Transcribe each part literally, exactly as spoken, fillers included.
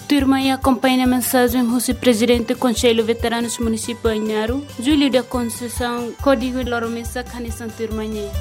turma e acompanha a mensagem do presidente do Conselho Veteranos Municipal Ainaro, Júlio da Conceição, Código Loromessa, Canissan Turmanhê.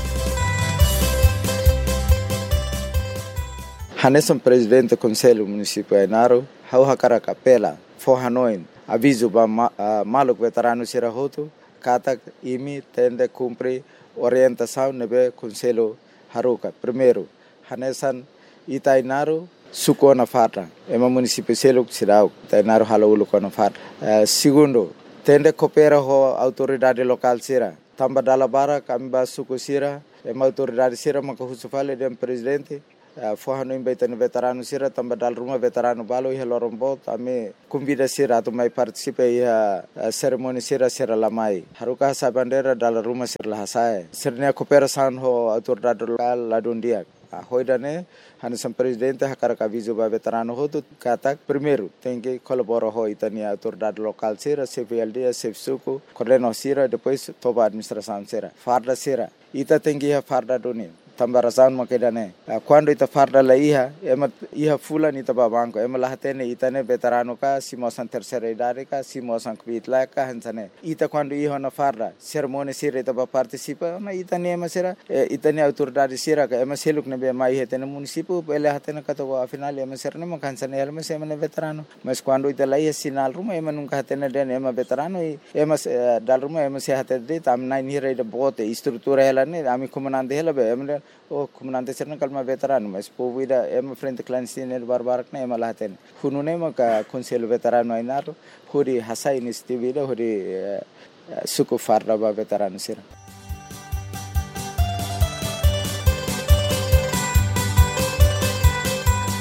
Hanesan presidente do Conselho Municipal Ainaro, hau hakara kapela, for Hanoi, aviso ba maluk veterano sira hotu, kata imi tende cumpre orientação nebe Conselho Haruka. Primeiro, Hanesan Itainaro, suko na farra, ema município seluk sirau, Itainaro halaulu na farra. Segundo, tende coopera ho autoridade local sira, tamba dalabara kamba suko sira, ema autoridade sira makahusufale dem presidente. Foi no embaixador veterano sira também dal rumah veterano balo ia lorombot ame convida sira tu mai participe ia cerimônia sira sira lamai haruka sa bandera dal rumah sira lahasai sirnya cooperação ho autoridade local ladundia hoidane Hanesan presidente hakara aviso ba veterano ho tu kata primeiro tem que colaborar ho itania autoridade local sira C V L D C F suco coordeno sira depois toba administração sira farda sira ita tem que farda doni tambarasan makedane quando ita farda la iha ema iha fulan ita babanko ema lahatene itane veterano ka simosan terceira idade ka simosan kvitla ka hansane ita quando iha na farda cerimônia sira ita ba participa na itane ema sira itane autoridade sira ka ema seluk ne be mai hetene município ele hatene ka to afinal ema sira ne makansane ema sema ne veterano mas quando ita la iha sinal ruma ema nunca hatene den ema veterano ema dal ruma ema se hatede tam nine hira ida bote estrutura ela ne ami comandante ela be ema o comandante serna kalma veterano mas povida ema frente clandestino barbarak na ema lahaten hunune maka Conselho Veterano Ainaro huri hasa iniciativa huri suku farda ba veterano sira.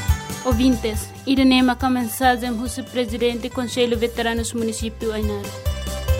Ouvintes, irene maka mensagem do presidente do Conselho Veteranos Municipal Ainaro.